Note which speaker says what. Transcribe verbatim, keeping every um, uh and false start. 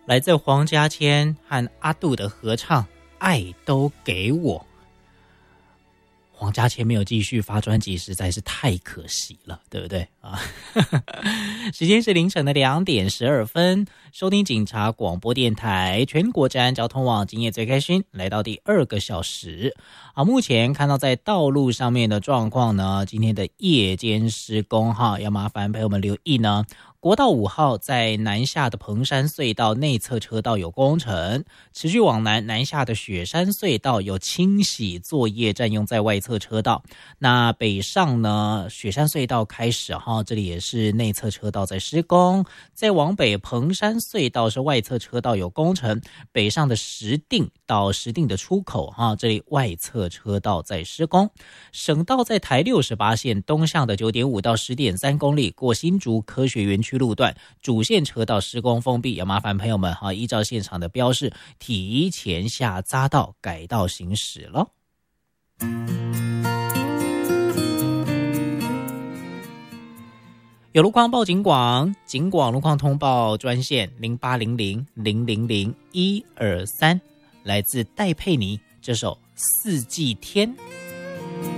Speaker 1: 来自黄家千和阿杜的合唱《爱都给我》。黄家千没有继续发专辑，实在是太可惜了，对不对啊？时间是凌晨的两点十二分，收听警察广播电台全国治安交通网，今夜最开心，来到第二个小时。好，目前看到在道路上面的状况呢，今天的夜间施工哈，要麻烦朋友们留意呢。国道五号在南下的彭山隧道内侧车道有工程，持续往南南下的雪山隧道有清洗作业，占用在外侧车道。那北上呢，雪山隧道开始哈，这里也是内侧车道在施工。再往北，彭山隧道是外侧车道有工程，北上的石碇到石碇的出口哈，这里外侧车道在施工。省道在台六十八线东向的 九点五到十点三公里，过新竹科学园区路段主线车道施工封闭，要麻烦朋友们哈，依照现场的标示提前下匝道改道行驶了。有路况报警广，警广路况通报专线零八零零零零零一二三，来自戴佩妮这首《四季天》。